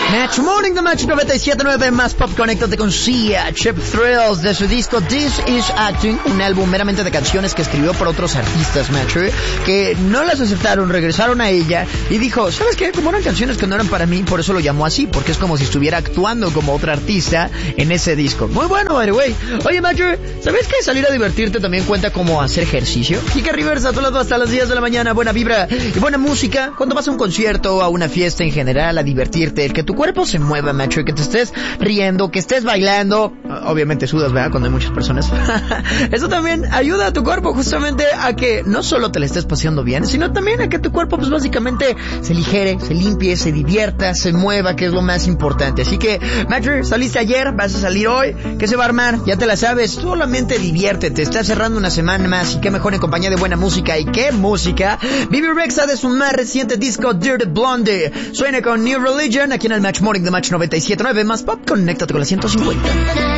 Match Morning de Match 97.9, más pop, conéctate con Sia, Cheap Thrills, de su disco This Is Acting, un álbum meramente de canciones que escribió por otros artistas, Match, que no las aceptaron, regresaron a ella y dijo, ¿sabes qué? Como eran canciones que no eran para mí, por eso lo llamó así, porque es como si estuviera actuando como otra artista en ese disco. Muy bueno, by the way. Oye, Match, ¿sabes que salir a divertirte también cuenta como hacer ejercicio? Kika Rivers, a tu lado hasta las 10 de la mañana, buena vibra y buena música. Cuando vas a un concierto, a una fiesta en general, a divertirte, el que tu cuerpo se mueva, macho, y que te estés riendo, que estés bailando. Obviamente sudas, ¿verdad? Cuando hay muchas personas. Eso también ayuda a tu cuerpo justamente a que no solo te la estés paseando bien, sino también a que tu cuerpo pues básicamente se ligere, se limpie, se divierta, se mueva, que es lo más importante. Así que, macho, saliste ayer, vas a salir hoy, ¿qué se va a armar? Ya te la sabes, solamente diviértete. Estás cerrando una semana más y qué mejor en compañía de buena música. ¿Y qué música? Bibi Rexha de su más reciente disco Dirty Blonde suena con New Religion aquí en el Match Morning de Match 97.9, más pop, conéctate con la 150.